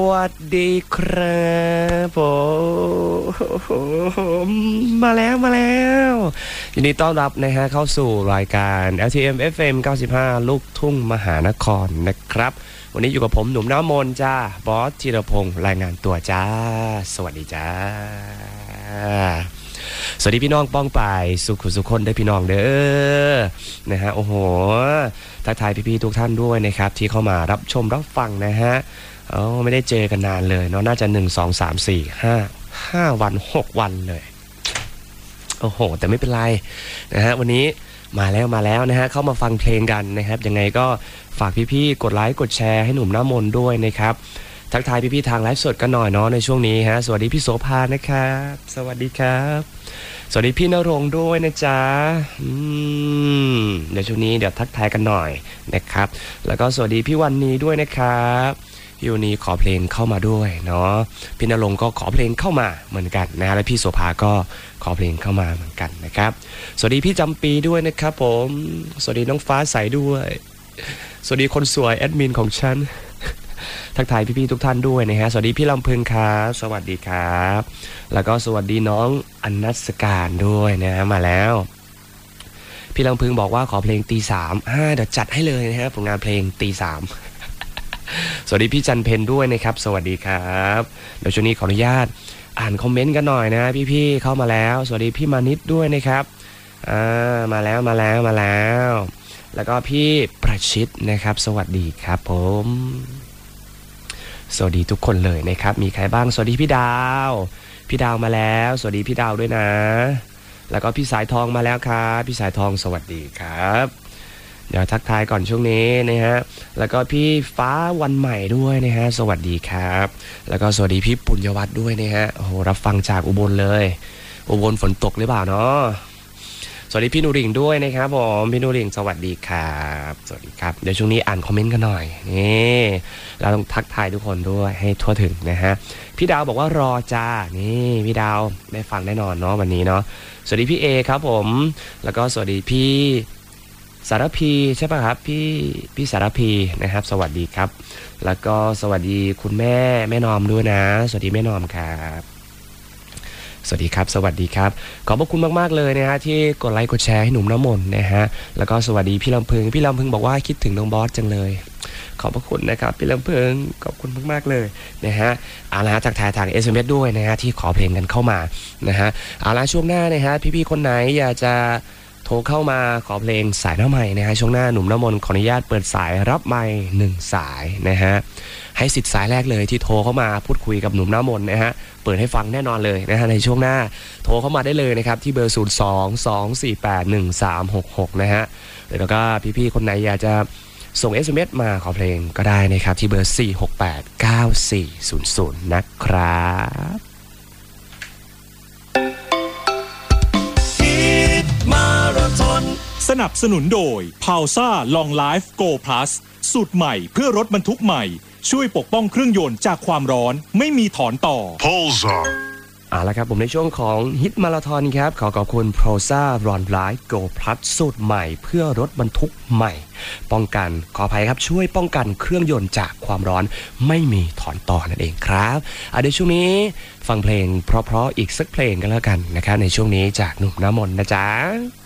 สวัสดีครับผมมาแล้วยินดีต้อนรับนะฮะเข้าสู่รายการ LTM FM 95 ลูกทุ่งมหานครนะครับวันนี้อยู่กับผมหนุ่มน้ำมนต์จ้าบอสธีรพงษ์รายงานตัวจ้าสวัสดีจ้าสวัสดีพี่น้องป้องปายสุขคนได้พี่น้องเด้อนะฮะโอ้โหทักทายพี่ๆทุกท่านด้วยนะครับที่เข้ามารับชมรับฟังนะฮะไม่ได้เจอกันนานเลยเนาะน่าจะ1 2 3 4 5วัน6วันเลยโอ้โหแต่ไม่เป็นไรนะฮะวันนี้มาแล้วนะฮะเข้ามาฟังเพลงกันนะครับยังไงก็ฝากพี่ๆกดไลค์กดแชร์ให้หนุ่มน้ำมนต์ด้วยนะครับทักทายพี่ๆทางไลฟ์สดกันหน่อยเนาะในช่วงนี้ฮะสวัสดีพี่โสภานะครับสวัสดีครับสวัสดีพี่ณรงค์ด้วยนะจ๊ะเดี๋ยวช่วงนี้เดี๋ยวทักทายกันหน่อยนะครับแล้วก็สวัสดีพี่วันนี้ด้วยนะครับพี่วันนี้ขอเพลงเข้ามาด้วยเนาะพี่ณรงค์ก็ขอเพลงเข้ามาเหมือนกันนะและพี่โสภาก็ขอเพลงเข้ามาเหมือนกันนะครับสวัสดีพี่จำปีด้วยนะครับผมสวัสดีน้องฟ้าใสด้วยสวัสดีคนสวยแอดมินของฉันทักทายพี่ๆทุกท่านด้วยนะฮะสวัสดีพี่ลำพึงครับสวัสดีครับแล้วก็สวัสดีน้องอนัสการด้วยนะฮะมาแล้วพี่ลำพึงบอกว่าขอเพลงตีสามเดี๋ยวจัดให้เลยนะฮะผลงานเพลงตีสามสวัสดีพี่จันเพนด้วยนะครับสวัสดีครับเดี๋ยวช่วงนี้ขออนุญาตอ่านคอมเมนต์กันหน่อยนะพี่ๆเข้ามาแล้วสวัสดีพี่มานิดด้วยนะครับมาแล้วแล้วก็พี่ประชิดนะครับสวัสดีครับผมสวัสดีทุกคนเลยนะครับมีใครบ้างสวัสดีพี่ดาวมาแล้วสวัสดีพี่ดาวด้วยนะแล้วก็พี่สายทองมาแล้วครับพี่สายทองสวัสดีครับเดี๋ยวทักทายก่อนช่วงนี้นะฮะแล้วก็พี่ฟ้าวันใหม่ด้วยนะฮะสวัสดีครับแล้วก็สวัสดีพี่ปุญญวัฒน์ด้วยนะฮะโอ้โหรับฟังจากอุบลเลยอุบลฝนตกหรือเปล่าเนาะสวัสดีพี่นูริ่งด้วยนะครับผมพี่นูริ่งสวัสดีครับสวัสดีครับเดี๋ยวช่วงนี้อ่านคอมเมนต์กันหน่อยนี่เราต้องทักทายทุกคนด้วยให้ทั่วถึงนะฮะพี่ดาวบอกว่ารอจ้านี่พี่ดาวได้ฟังแน่นอนเนาะวันนี้เนาะสวัสดีพี่เอครับผมแล้วก็สวัสดีพี่สารพีใช่ป่ะครับพี่สารพีนะครับสวัสดีครับแล้วก็สวัสดีคุณแม่นอมด้วยนะสวัสดีแม่นอมครับสวัสดีครับสวัสดีครับขอบพระคุณมากๆเลยนะฮะที่กดไลค์กดแชร์ให้หนุ่มน้ำมนต์นะฮะแล้วก็สวัสดีพี่ลำพึงบอกว่าคิดถึงน้องบอสจังเลยขอบพระคุณนะครับพี่ลำพึงขอบคุณมากๆเลยนะฮะเอาละจากทาง SMS ด้วยนะฮะที่ขอเพลงกันเข้ามานะฮะเอาละช่วงหน้านะฮะพี่ๆคนไหนอยากจะโทรเข้ามาขอเพลงสายหน้าใหม่นะฮะช่วงหน้าหนุ่มน้ำมนต์ขออนุญาตเปิดสายรับไมค์1 สายนะฮะให้สิทธิ์สายแรกเลยที่โทรเข้ามาพูดคุยกับหนุ่มน้ำมนต์นะฮะเปิดให้ฟังแน่นอนเลยนะฮะในช่วงหน้าโทรเข้ามาได้เลยนะครับที่เบอร์02-248-1366นะฮะแล้วก็พี่ๆคนไหนอยากจะส่ง SMS มาขอเพลงก็ได้นะครับที่เบอร์468-9400นะครับสนับสนุนโดย Pausa Long Life Go Plus สูตรใหม่เพื่อรถบรรทุกใหม่ช่วยปกป้องเครื่องยนต์จากความร้อนไม่มีถอนต่อ Pausa ละครับผมในช่วงของฮิตมาราธอนครับขอบคุณ Pausa Long Life Go Plus สูตรใหม่เพื่อรถบรรทุกใหม่ป้องกันขออภัยครับช่วยป้องกันเครื่องยนต์จากความร้อนไม่มีถอนต่อนั่นเองครับเดี๋ยวช่วงนี้ฟังเพลงเพราะๆอีกสักเพลงกันแล้วกันนะครับในช่วงนี้จากหนุ่มน้ำมนต์นะจ๊ะ